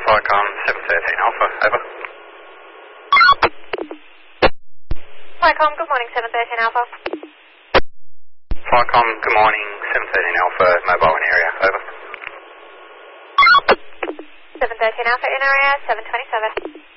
Flycom 713 Alpha, over. Flycom, good morning, 713 Alpha. Flycom, good morning, 713 Alpha, mobile in area, over. 713 Alpha in area, 727.